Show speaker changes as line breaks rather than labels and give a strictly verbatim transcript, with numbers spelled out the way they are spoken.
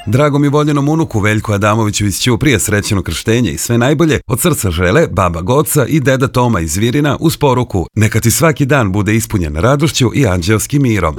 Dragom i voljenom unuku Veljku Adamoviću iz Ćuprije srećeno krštenje i sve najbolje od srca žele baba Goca i deda Toma iz Virina uz poruku: neka ti svaki dan bude ispunjen radošću i anđeoskim mirom.